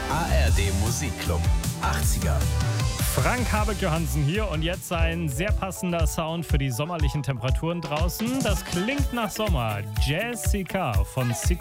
ARD Musikclub 80er. Frank Habek-Johansen hier und jetzt ein sehr passender Sound für die sommerlichen Temperaturen draußen. Das klingt nach Sommer. Jessica von